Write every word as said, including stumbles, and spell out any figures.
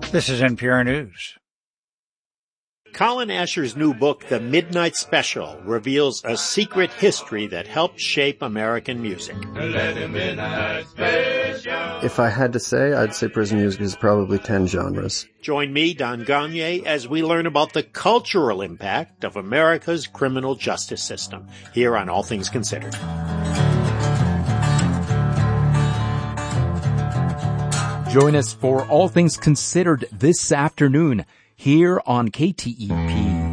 This is N P R News. Colin Asher's new book, The Midnight Special, reveals a secret history that helped shape American music. If I had to say, I'd say prison music is probably ten genres. Join me, Don Gagné, as we learn about the cultural impact of America's criminal justice system, here on All Things Considered. Join us for All Things Considered this afternoon here on K T E P.